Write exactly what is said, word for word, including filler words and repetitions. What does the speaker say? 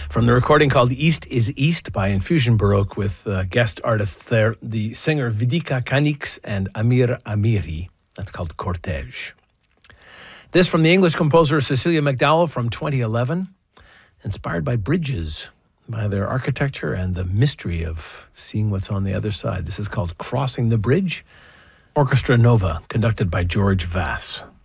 From the recording called East is East by Infusion Baroque with uh, guest artists there, the singer Vidika Kanix and Amir Amiri. That's called Cortege. This from the English composer Cecilia McDowell from twenty eleven, inspired by bridges, by their architecture and the mystery of seeing what's on the other side. This is called Crossing the Bridge, Orchestra Nova, conducted by George Vass.